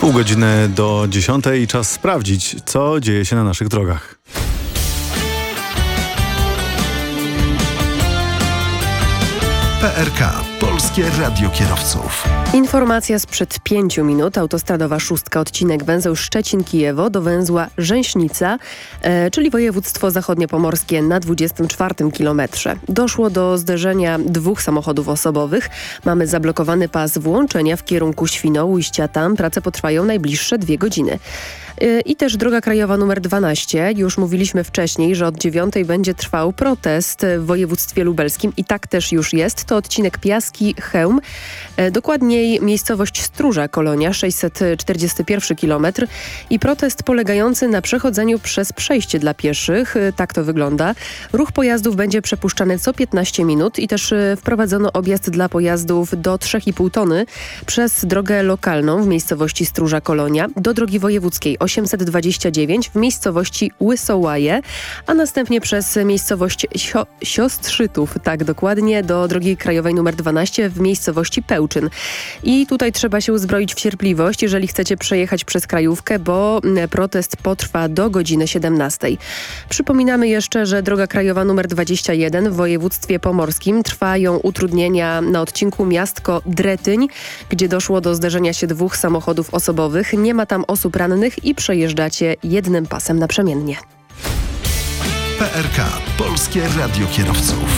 Pół godziny do 10:00 i czas sprawdzić, co dzieje się na naszych drogach. PRK, Polskie Radio Kierowców. Informacja sprzed 5 minut. Autostradowa 6, odcinek węzeł Szczecin-Kijewo do węzła Rzęśnica, czyli województwo zachodniopomorskie na 24 kilometrze. Doszło do zderzenia dwóch samochodów osobowych. Mamy zablokowany pas włączenia w kierunku Świnoujścia. Tam prace potrwają najbliższe 2 godziny. I też droga krajowa numer 12. Już mówiliśmy wcześniej, że od 9:00 będzie trwał protest w województwie lubelskim i tak też już jest. To odcinek Piaski-Chełm, dokładniej miejscowość Stróża Kolonia, 641 km i protest polegający na przechodzeniu przez przejście dla pieszych. Tak to wygląda. Ruch pojazdów będzie przepuszczany co 15 minut i też wprowadzono objazd dla pojazdów do 3,5 tony przez drogę lokalną w miejscowości Stróża Kolonia do drogi wojewódzkiej 829 w miejscowości Łysołaje, a następnie przez miejscowość Siostrzytów, tak dokładnie, do drogi krajowej nr 12 w miejscowości Pełczyn. I tutaj trzeba się uzbroić w cierpliwość, jeżeli chcecie przejechać przez krajówkę, bo protest potrwa do godziny 17:00. Przypominamy jeszcze, że droga krajowa nr 21 w województwie pomorskim trwają utrudnienia na odcinku Miastko-Dretyń, gdzie doszło do zderzenia się dwóch samochodów osobowych. Nie ma tam osób rannych i przejeżdżacie jednym pasem naprzemiennie. PRK, Polskie Radio Kierowców.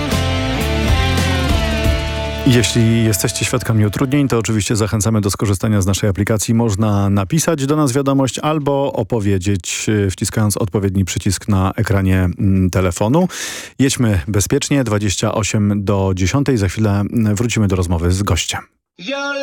Jeśli jesteście świadkami utrudnień, to oczywiście zachęcamy do skorzystania z naszej aplikacji. Można napisać do nas wiadomość albo opowiedzieć, wciskając odpowiedni przycisk na ekranie telefonu. Jedźmy bezpiecznie, 28 do 10:00. Za chwilę wrócimy do rozmowy z gościem.